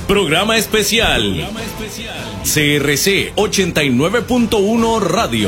Programa especial. CRC 89.1 Radio.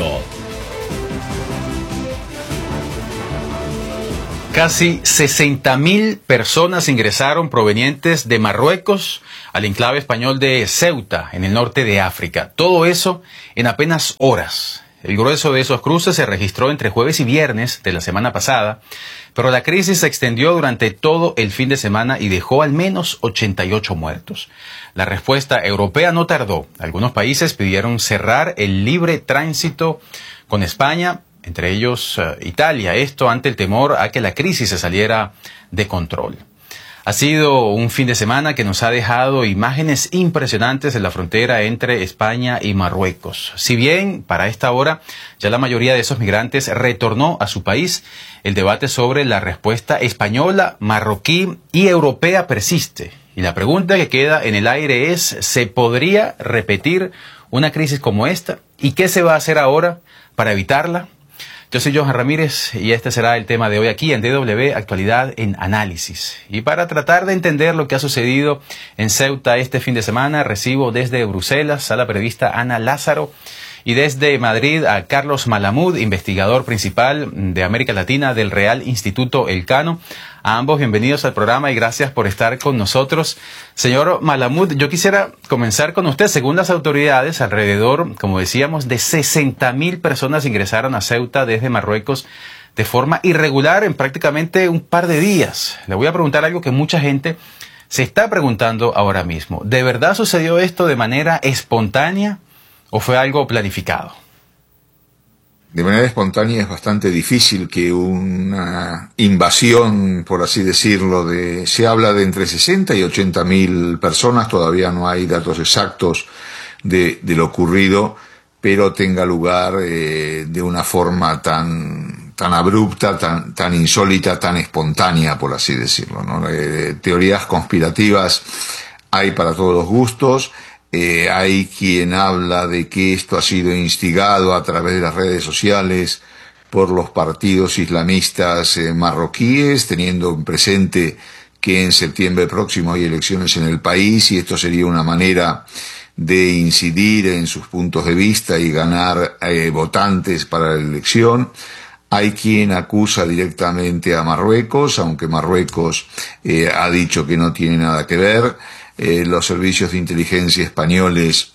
Casi 60.000 personas ingresaron provenientes de Marruecos al enclave español de Ceuta, en el norte de África. Todo eso en apenas horas. El grueso de esos cruces se registró entre jueves y viernes de la semana pasada, pero la crisis se extendió durante todo el fin de semana y dejó al menos 88 muertos. La respuesta europea no tardó. Algunos países pidieron cerrar el libre tránsito con España, entre ellos Italia, esto ante el temor a que la crisis se saliera de control. Ha sido un fin de semana que nos ha dejado imágenes impresionantes en la frontera entre España y Marruecos. Si bien para esta hora ya la mayoría de esos migrantes retornó a su país, el debate sobre la respuesta española, marroquí y europea persiste. Y la pregunta que queda en el aire es, ¿se podría repetir una crisis como esta? ¿Y qué se va a hacer ahora para evitarla? Yo soy Johan Ramírez y este será el tema de hoy aquí en DW Actualidad en Análisis. Y para tratar de entender lo que ha sucedido en Ceuta este fin de semana, recibo desde Bruselas a la periodista Ana Lázaro y desde Madrid a Carlos Malamud, investigador principal de América Latina del Real Instituto Elcano. A ambos bienvenidos al programa y gracias por estar con nosotros. Señor Malamud, yo quisiera comenzar con usted. Según las autoridades, alrededor, como decíamos, de 60.000 personas ingresaron a Ceuta desde Marruecos de forma irregular en prácticamente un par de días. Le voy a preguntar algo que mucha gente se está preguntando ahora mismo. ¿De verdad sucedió esto de manera espontánea o fue algo planificado? De manera espontánea es bastante difícil que una invasión, por así decirlo, se habla de entre 60 y 80.000 personas, todavía no hay datos exactos de lo ocurrido, pero tenga lugar de una forma tan abrupta, tan insólita, tan espontánea, por así decirlo, ¿no? Teorías conspirativas hay para todos los gustos. Hay quien habla de que esto ha sido instigado a través de las redes sociales por los partidos islamistas marroquíes, teniendo presente que en septiembre próximo hay elecciones en el país y esto sería una manera de incidir en sus puntos de vista y ganar votantes para la elección. Hay quien acusa directamente a Marruecos, aunque Marruecos ha dicho que no tiene nada que ver. Los servicios de inteligencia españoles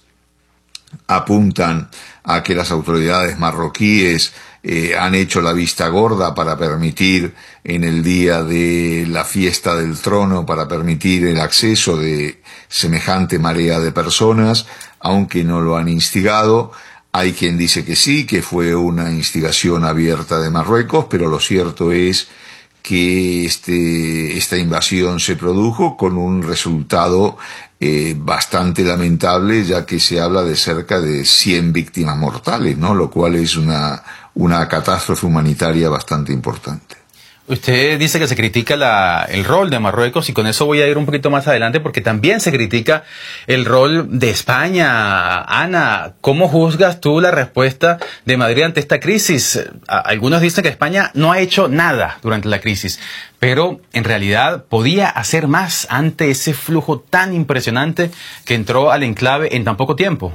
apuntan a que las autoridades marroquíes han hecho la vista gorda para permitir en el día de la fiesta del trono, para permitir el acceso de semejante marea de personas, aunque no lo han instigado. Hay quien dice que sí, que fue una instigación abierta de Marruecos, pero lo cierto es que esta invasión se produjo con un resultado bastante lamentable, ya que se habla de cerca de 100 víctimas mortales, ¿no? Lo cual es una catástrofe humanitaria bastante importante. Usted dice que se critica el rol de Marruecos y con eso voy a ir un poquito más adelante porque también se critica el rol de España. Ana, ¿cómo juzgas tú la respuesta de Madrid ante esta crisis? Algunos dicen que España no ha hecho nada durante la crisis, pero en realidad podía hacer más ante ese flujo tan impresionante que entró al enclave en tan poco tiempo.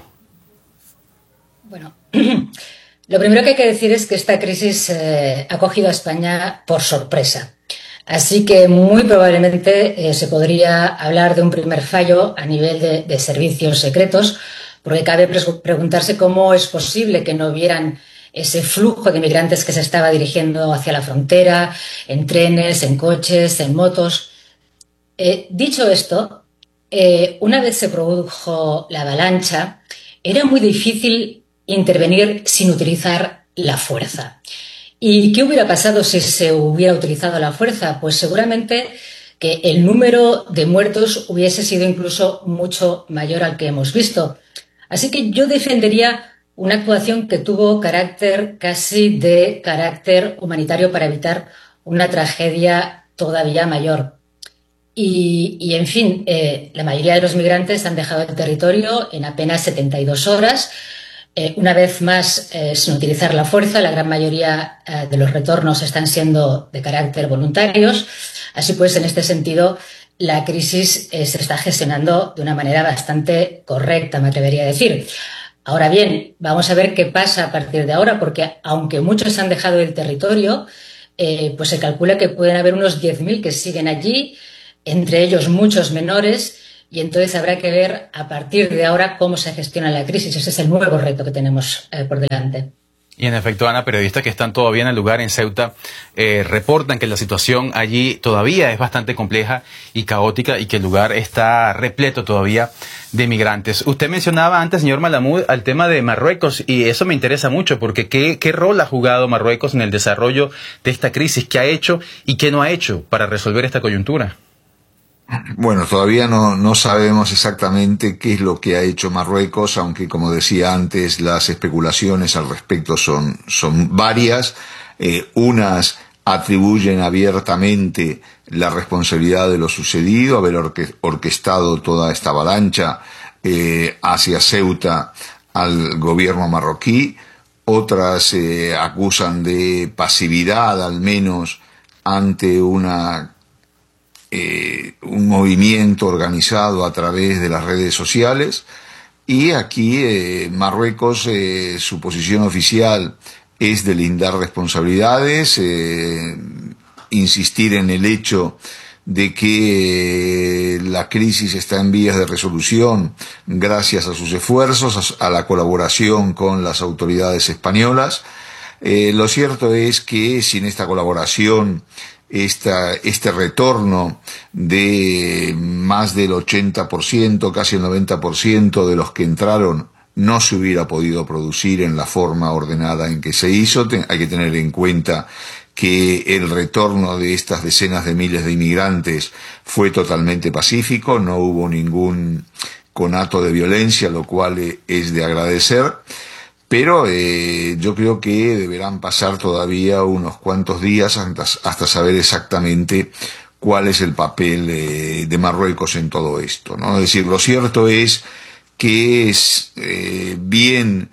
Bueno, lo primero que hay que decir es que esta crisis ha cogido a España por sorpresa. Así que muy probablemente se podría hablar de un primer fallo a nivel de servicios secretos, porque cabe preguntarse cómo es posible que no vieran ese flujo de migrantes que se estaba dirigiendo hacia la frontera, en trenes, en coches, en motos. Dicho esto, una vez se produjo la avalancha, era muy difícil intervenir sin utilizar la fuerza. ¿Y qué hubiera pasado si se hubiera utilizado la fuerza? Pues seguramente que el número de muertos hubiese sido incluso mucho mayor al que hemos visto. Así que yo defendería una actuación que tuvo casi de carácter humanitario para evitar una tragedia todavía mayor. Y en fin, la mayoría de los migrantes han dejado el territorio en apenas 72 horas. Una vez más, sin utilizar la fuerza, la gran mayoría de los retornos están siendo de carácter voluntarios. Así pues, en este sentido, la crisis se está gestionando de una manera bastante correcta, me atrevería a decir. Ahora bien, vamos a ver qué pasa a partir de ahora, porque aunque muchos han dejado el territorio, pues se calcula que pueden haber unos 10.000 que siguen allí, entre ellos muchos menores, y entonces habrá que ver a partir de ahora cómo se gestiona la crisis. Ese es el nuevo reto que tenemos por delante. Y en efecto, Ana, periodistas que están todavía en el lugar en Ceuta reportan que la situación allí todavía es bastante compleja y caótica y que el lugar está repleto todavía de migrantes. Usted mencionaba antes, señor Malamud, al tema de Marruecos, y eso me interesa mucho porque ¿qué rol ha jugado Marruecos en el desarrollo de esta crisis? ¿Qué ha hecho y qué no ha hecho para resolver esta coyuntura? Bueno, todavía no sabemos exactamente qué es lo que ha hecho Marruecos, aunque como decía antes, las especulaciones al respecto son varias. Unas atribuyen abiertamente la responsabilidad de lo sucedido, haber orquestado toda esta avalancha hacia Ceuta al gobierno marroquí. Otras acusan de pasividad, al menos, ante un movimiento organizado a través de las redes sociales. Y aquí Marruecos, su posición oficial es de lindar responsabilidades, insistir en el hecho de que la crisis está en vías de resolución gracias a sus esfuerzos, a la colaboración con las autoridades españolas. Lo cierto es que sin esta colaboración, este retorno de más del 80%, casi el 90% de los que entraron, no se hubiera podido producir en la forma ordenada en que se hizo. Hay que tener en cuenta que el retorno de estas decenas de miles de inmigrantes fue totalmente pacífico, no hubo ningún conato de violencia, lo cual es de agradecer. Pero yo creo que deberán pasar todavía unos cuantos días hasta saber exactamente cuál es el papel de Marruecos en todo esto, ¿no? Es decir, lo cierto es que es bien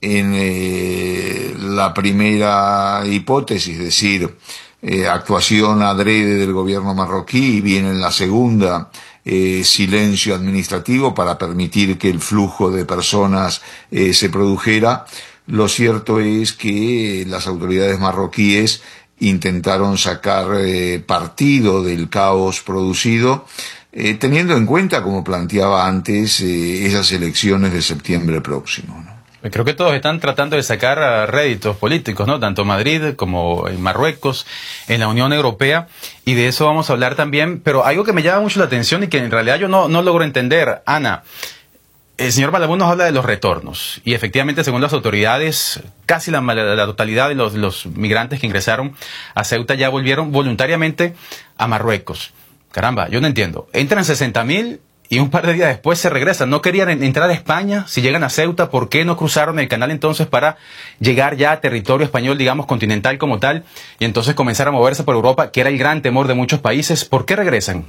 en la primera hipótesis, es decir, actuación adrede del gobierno marroquí, y bien en la segunda, silencio administrativo para permitir que el flujo de personas se produjera. Lo cierto es que las autoridades marroquíes intentaron sacar partido del caos producido, teniendo en cuenta, como planteaba antes, esas elecciones de septiembre próximo, ¿no? Creo que todos están tratando de sacar réditos políticos, ¿no? Tanto Madrid como en Marruecos, en la Unión Europea, y de eso vamos a hablar también. Pero algo que me llama mucho la atención y que en realidad yo no logro entender, Ana, el señor Malamud nos habla de los retornos, y efectivamente, según las autoridades, casi la totalidad de los migrantes que ingresaron a Ceuta ya volvieron voluntariamente a Marruecos. Caramba, yo no entiendo. Entran 60.000 y un par de días después se regresan. ¿No querían entrar a España? Si llegan a Ceuta, ¿por qué no cruzaron el canal entonces para llegar ya a territorio español, digamos, continental como tal, y entonces comenzar a moverse por Europa, que era el gran temor de muchos países? ¿Por qué regresan?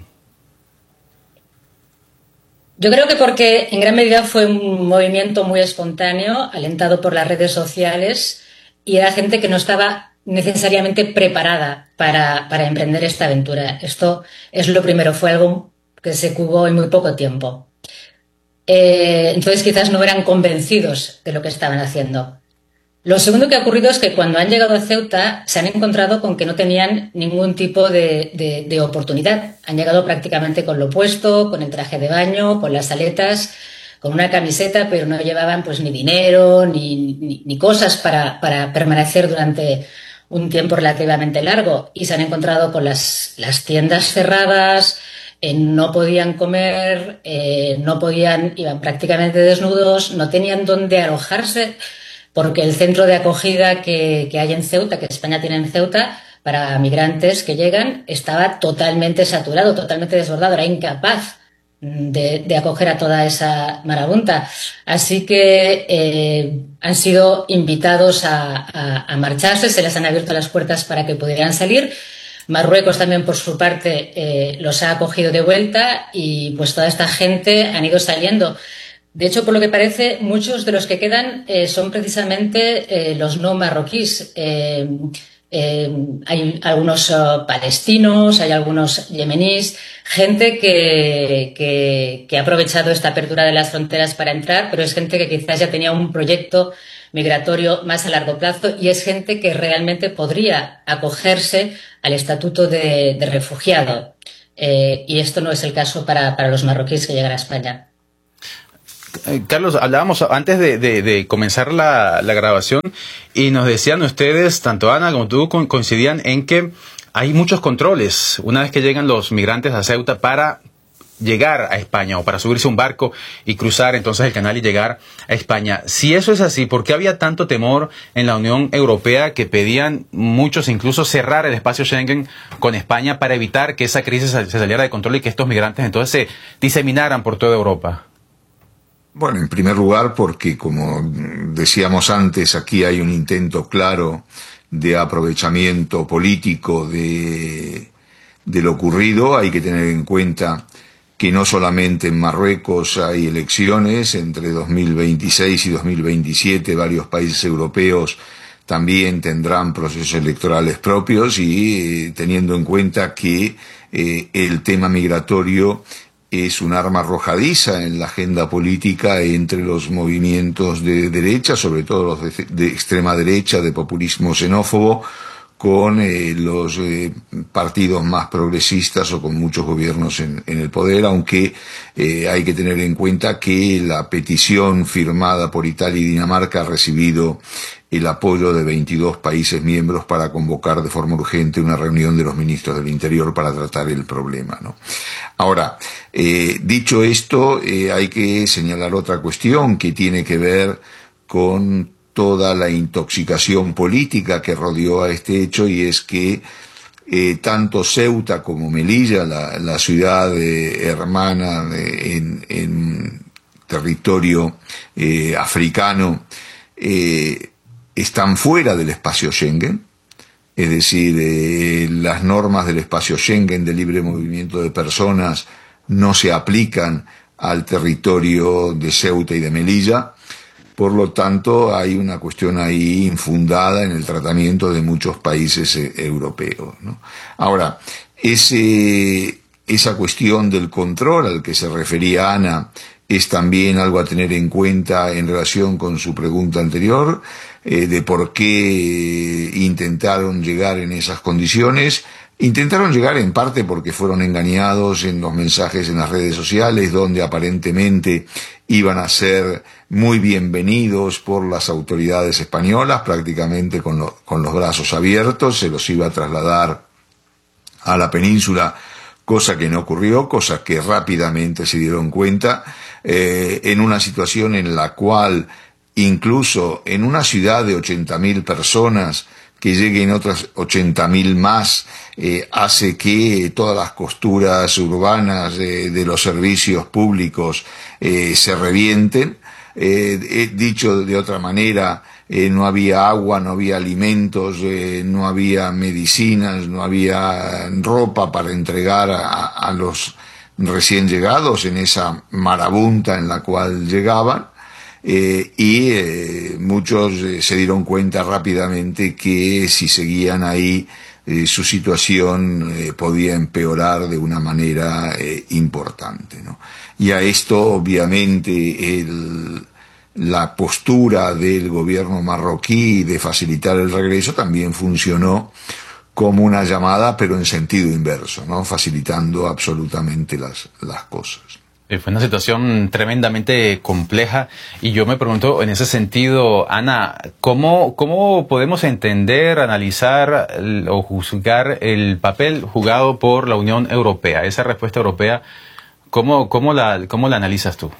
Yo creo que porque en gran medida fue un movimiento muy espontáneo, alentado por las redes sociales, y era gente que no estaba necesariamente preparada para emprender esta aventura. Esto es lo primero, fue algo que se cubó en muy poco tiempo. Entonces quizás no eran convencidos de lo que estaban haciendo. Lo segundo que ha ocurrido es que cuando han llegado a Ceuta se han encontrado con que no tenían ningún tipo de oportunidad. Han llegado prácticamente con lo puesto, con el traje de baño, con las aletas, con una camiseta, pero no llevaban pues ni dinero ni cosas para permanecer durante un tiempo relativamente largo. Y se han encontrado con las tiendas cerradas, no podían comer, iban prácticamente desnudos, no tenían dónde alojarse, porque el centro de acogida que hay en Ceuta, que España tiene en Ceuta, para migrantes que llegan, estaba totalmente saturado, totalmente desbordado, era incapaz de acoger a toda esa marabunta. Así que han sido invitados a marcharse, se les han abierto las puertas para que pudieran salir. Marruecos también, por su parte, los ha acogido de vuelta, y pues toda esta gente han ido saliendo. De hecho, por lo que parece, muchos de los que quedan son precisamente los no marroquíes. Hay algunos palestinos, hay algunos yemeníes, gente que ha aprovechado esta apertura de las fronteras para entrar, pero es gente que quizás ya tenía un proyecto migratorio más a largo plazo y es gente que realmente podría acogerse al estatuto de refugiado. Y esto no es el caso para los marroquíes que llegan a España. Carlos, hablábamos antes de comenzar la grabación y nos decían ustedes, tanto Ana como tú, coincidían en que hay muchos controles una vez que llegan los migrantes a Ceuta para llegar a España o para subirse a un barco y cruzar entonces el canal y llegar a España. Si eso es así, ¿por qué había tanto temor en la Unión Europea que pedían muchos incluso cerrar el espacio Schengen con España para evitar que esa crisis se saliera de control y que estos migrantes entonces se diseminaran por toda Europa? Bueno, en primer lugar porque, como decíamos antes, aquí hay un intento claro de aprovechamiento político de lo ocurrido. Hay que tener en cuenta que no solamente en Marruecos hay elecciones, entre 2026 y 2027 varios países europeos también tendrán procesos electorales propios y teniendo en cuenta que el tema migratorio es un arma arrojadiza en la agenda política entre los movimientos de derecha, sobre todo los de extrema derecha, de populismo xenófobo, con los partidos más progresistas o con muchos gobiernos en el poder, aunque hay que tener en cuenta que la petición firmada por Italia y Dinamarca ha recibido el apoyo de 22 países miembros para convocar de forma urgente una reunión de los ministros del Interior para tratar el problema, ¿no? Ahora, dicho esto, hay que señalar otra cuestión que tiene que ver con toda la intoxicación política que rodeó a este hecho, y es que tanto Ceuta como Melilla, la ciudad hermana en territorio africano, están fuera del espacio Schengen. Es decir, las normas del espacio Schengen de libre movimiento de personas no se aplican al territorio de Ceuta y de Melilla. Por lo tanto, hay una cuestión ahí infundada en el tratamiento de muchos países europeos, ¿no? Ahora, esa cuestión del control al que se refería Ana es también algo a tener en cuenta en relación con su pregunta anterior, de por qué intentaron llegar en esas condiciones. Intentaron llegar en parte porque fueron engañados en los mensajes en las redes sociales, donde aparentemente iban a ser muy bienvenidos por las autoridades españolas, prácticamente con los brazos abiertos. Se los iba a trasladar a la península, cosa que no ocurrió, cosa que rápidamente se dieron cuenta, en una situación en la cual incluso en una ciudad de 80.000 personas, que lleguen otras 80.000 más, hace que todas las costuras urbanas de los servicios públicos se revienten. Dicho de otra manera, no había agua, no había alimentos, no había medicinas, no había ropa para entregar a los recién llegados en esa marabunta en la cual llegaban. Muchos se dieron cuenta rápidamente que si seguían ahí su situación podía empeorar de una manera importante, ¿no? Y a esto obviamente la postura del gobierno marroquí de facilitar el regreso también funcionó como una llamada, pero en sentido inverso, ¿no? Facilitando absolutamente las cosas. Fue una situación tremendamente compleja y yo me pregunto en ese sentido, Ana, ¿cómo podemos entender, analizar o juzgar el papel jugado por la Unión Europea? Esa respuesta europea, ¿cómo la analizas tú?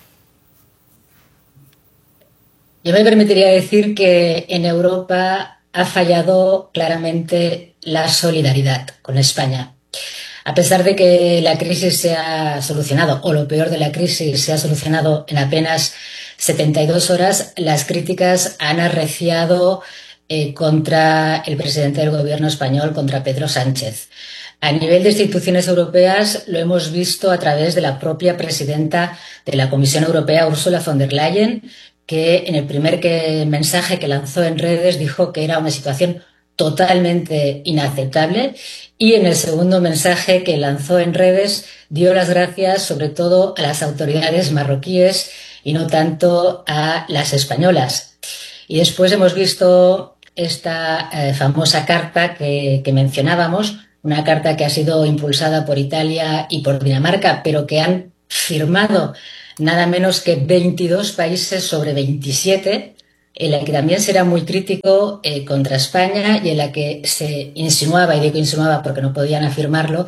Yo me permitiría decir que en Europa ha fallado claramente la solidaridad con España. A pesar de que la crisis se ha solucionado, o lo peor de la crisis se ha solucionado en apenas 72 horas, las críticas han arreciado contra el presidente del gobierno español, contra Pedro Sánchez. A nivel de instituciones europeas lo hemos visto a través de la propia presidenta de la Comisión Europea, Ursula von der Leyen, que en el primer mensaje que lanzó en redes dijo que era una situación totalmente inaceptable. Y en el segundo mensaje que lanzó en redes dio las gracias sobre todo a las autoridades marroquíes y no tanto a las españolas. Y después hemos visto esta famosa carta que mencionábamos, una carta que ha sido impulsada por Italia y por Dinamarca, pero que han firmado nada menos que 22 países sobre 27, en la que también será muy crítico contra España y en la que se insinuaba, y digo insinuaba porque no podían afirmarlo,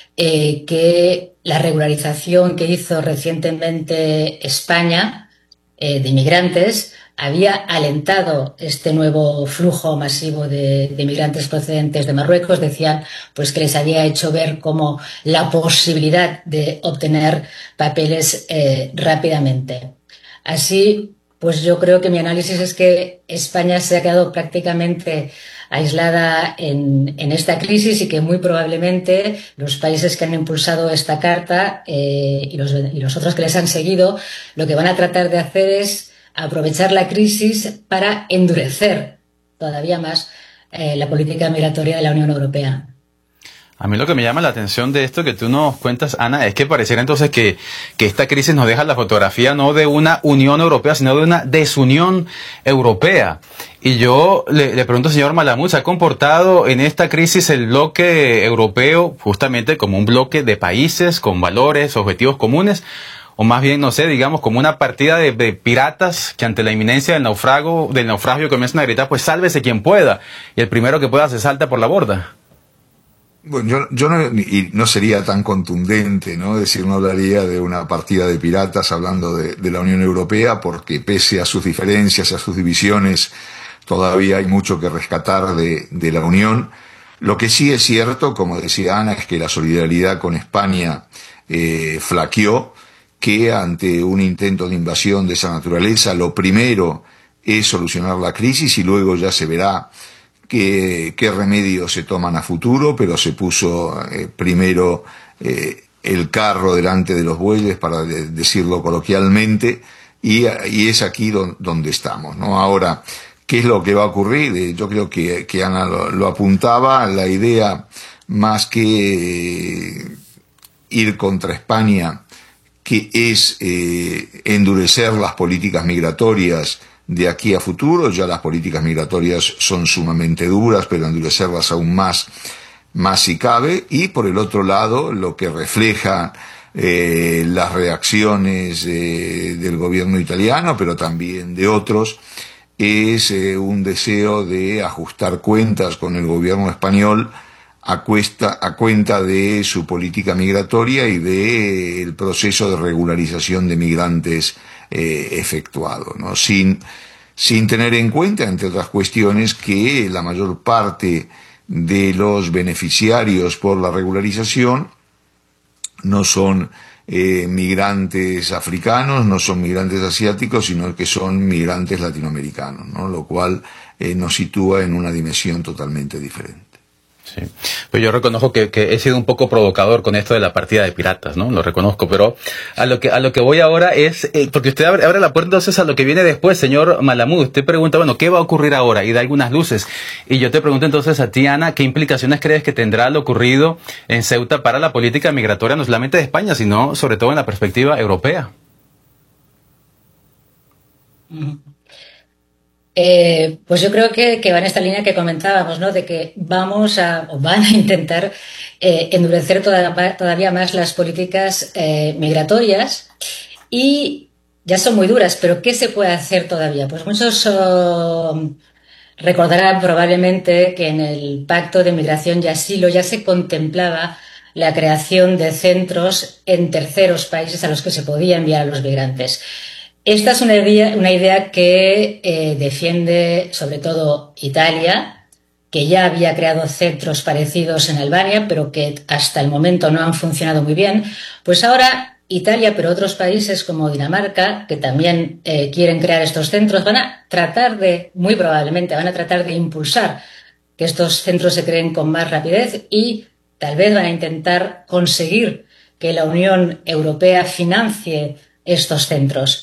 que la regularización que hizo recientemente España de inmigrantes había alentado este nuevo flujo masivo de inmigrantes procedentes de Marruecos. Decían pues que les había hecho ver como la posibilidad de obtener papeles rápidamente. Así, pues yo creo que mi análisis es que España se ha quedado prácticamente aislada en esta crisis y que muy probablemente los países que han impulsado esta carta y los otros que les han seguido, lo que van a tratar de hacer es aprovechar la crisis para endurecer todavía más la política migratoria de la Unión Europea. A mí lo que me llama la atención de esto que tú nos cuentas, Ana, es que pareciera entonces que esta crisis nos deja la fotografía no de una Unión Europea, sino de una desunión europea. Y yo le pregunto, señor Malamud, ¿se ha comportado en esta crisis el bloque europeo justamente como un bloque de países con valores, objetivos comunes? O más bien, no sé, digamos, como una partida de piratas que ante la inminencia del naufragio comienzan a gritar, pues sálvese quien pueda, y el primero que pueda se salta por la borda. Bueno, yo no sería tan contundente, ¿no? Es decir, no hablaría de una partida de piratas hablando de la Unión Europea, porque pese a sus diferencias, a sus divisiones, todavía hay mucho que rescatar de la Unión. Lo que sí es cierto, como decía Ana, es que la solidaridad con España flaqueó, que ante un intento de invasión de esa naturaleza, lo primero es solucionar la crisis y luego ya se verá qué remedios se toman a futuro, pero se puso primero el carro delante de los bueyes, para decirlo coloquialmente, y es aquí donde estamos, ¿no? Ahora, ¿qué es lo que va a ocurrir? Yo creo que Ana lo apuntaba, la idea más que ir contra España, que es endurecer las políticas migratorias de aquí a futuro. Ya las políticas migratorias son sumamente duras, pero endurecerlas aún más si cabe. Y por el otro lado, lo que refleja las reacciones del gobierno italiano, pero también de otros, es un deseo de ajustar cuentas con el gobierno español a cuenta de su política migratoria y del proceso de regularización de migrantes efectuado, ¿no? Sin tener en cuenta, entre otras cuestiones, que la mayor parte de los beneficiarios por la regularización no son migrantes africanos, no son migrantes asiáticos, sino que son migrantes latinoamericanos, ¿no? Lo cual nos sitúa en una dimensión totalmente diferente. Sí, pues yo reconozco que he sido un poco provocador con esto de la partida de piratas, ¿no? Lo reconozco, pero a lo que voy ahora es, porque usted abre la puerta entonces a lo que viene después, señor Malamud. Usted pregunta, bueno, ¿qué va a ocurrir ahora? Y da algunas luces. Y yo te pregunto entonces a ti, Ana, ¿qué implicaciones crees que tendrá lo ocurrido en Ceuta para la política migratoria, no solamente de España, sino sobre todo en la perspectiva europea? Pues yo creo que va en esta línea que comentábamos, ¿no? De que van a intentar endurecer todavía más las políticas migratorias, y ya son muy duras, pero ¿qué se puede hacer todavía? Pues muchos recordarán probablemente que en el Pacto de Migración y Asilo ya se contemplaba la creación de centros en terceros países a los que se podía enviar a los migrantes. Esta es una idea que defiende sobre todo Italia, que ya había creado centros parecidos en Albania, pero que hasta el momento no han funcionado muy bien. Pues ahora Italia, pero otros países como Dinamarca, que también quieren crear estos centros, muy probablemente van a tratar de impulsar que estos centros se creen con más rapidez, y tal vez van a intentar conseguir que la Unión Europea financie estos centros.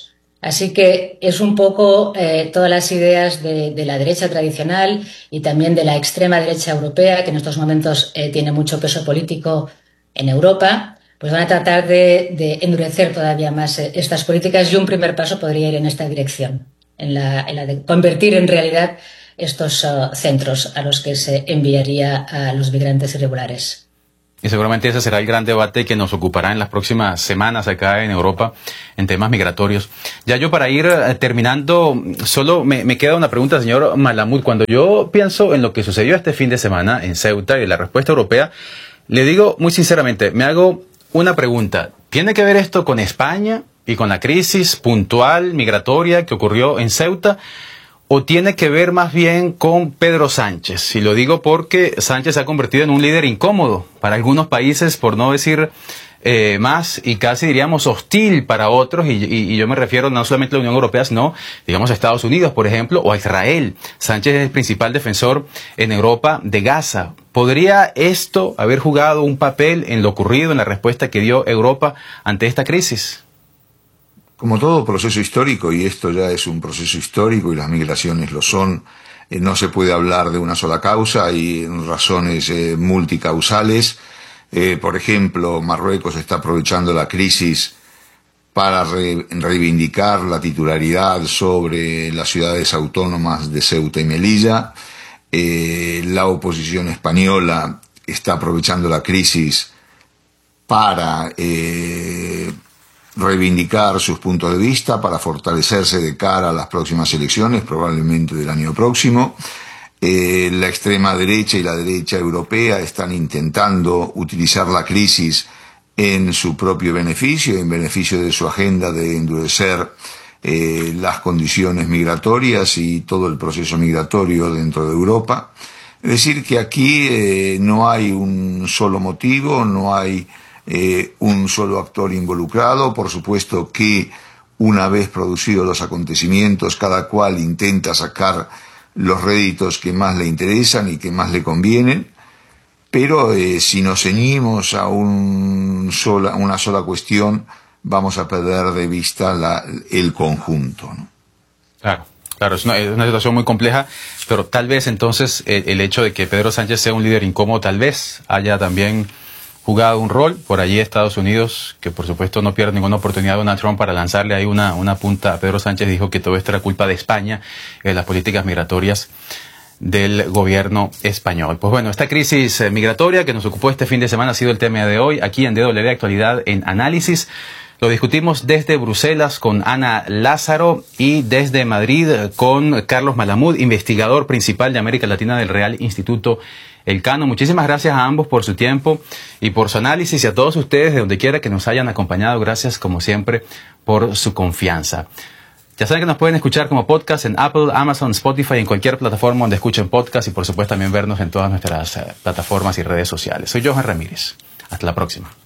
Así que es un poco todas las ideas de la derecha tradicional y también de la extrema derecha europea, que en estos momentos tiene mucho peso político en Europa, pues van a tratar de endurecer todavía más estas políticas, y un primer paso podría ir en esta dirección, en la de convertir en realidad estos centros a los que se enviaría a los migrantes irregulares. Y seguramente ese será el gran debate que nos ocupará en las próximas semanas acá en Europa en temas migratorios. Ya yo, para ir terminando, solo me queda una pregunta, señor Malamud. Cuando yo pienso en lo que sucedió este fin de semana en Ceuta y la respuesta europea, le digo muy sinceramente, me hago una pregunta. ¿Tiene que ver esto con España y con la crisis puntual migratoria que ocurrió en Ceuta? ¿O tiene que ver más bien con Pedro Sánchez? Y lo digo porque Sánchez se ha convertido en un líder incómodo para algunos países, por no decir más, y casi diríamos hostil para otros, y yo me refiero no solamente a la Unión Europea, sino, digamos, a Estados Unidos, por ejemplo, o a Israel. Sánchez es el principal defensor en Europa de Gaza. ¿Podría esto haber jugado un papel en lo ocurrido, en la respuesta que dio Europa ante esta crisis? Como todo proceso histórico, y esto ya es un proceso histórico y las migraciones lo son, no se puede hablar de una sola causa, hay razones multicausales. Por ejemplo, Marruecos está aprovechando la crisis para reivindicar la titularidad sobre las ciudades autónomas de Ceuta y Melilla. La oposición española está aprovechando la crisis para reivindicar sus puntos de vista, para fortalecerse de cara a las próximas elecciones, probablemente del año próximo. La extrema derecha y la derecha europea están intentando utilizar la crisis en su propio beneficio, en beneficio de su agenda de endurecer las condiciones migratorias y todo el proceso migratorio dentro de Europa. Es decir, que aquí no hay un solo motivo, no hay un solo actor involucrado. Por supuesto que una vez producidos los acontecimientos, cada cual intenta sacar los réditos que más le interesan y que más le convienen, pero si nos ceñimos a una sola cuestión, vamos a perder de vista el conjunto, ¿no? Claro, es una situación muy compleja, pero tal vez entonces el hecho de que Pedro Sánchez sea un líder incómodo tal vez haya también jugado un rol. Por allí Estados Unidos, que por supuesto no pierde ninguna oportunidad de Donald Trump para lanzarle ahí una punta a Pedro Sánchez, dijo que todo esto era culpa de España, las políticas migratorias del gobierno español. Pues bueno, esta crisis migratoria que nos ocupó este fin de semana ha sido el tema de hoy, aquí en DW Actualidad en Análisis. Lo discutimos desde Bruselas con Ana Lázaro y desde Madrid con Carlos Malamud, investigador principal de América Latina del Real Instituto Elcano. Muchísimas gracias a ambos por su tiempo y por su análisis, y a todos ustedes de donde quiera que nos hayan acompañado. Gracias, como siempre, por su confianza. Ya saben que nos pueden escuchar como podcast en Apple, Amazon, Spotify, en cualquier plataforma donde escuchen podcast, y por supuesto también vernos en todas nuestras plataformas y redes sociales. Soy Johan Ramírez. Hasta la próxima.